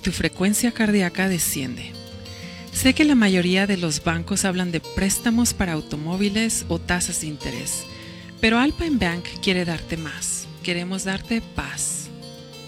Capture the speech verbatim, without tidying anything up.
tu frecuencia cardíaca desciende. Sé que la mayoría de los bancos hablan de préstamos para automóviles o tasas de interés, pero Alpine Bank quiere darte más. Queremos darte paz.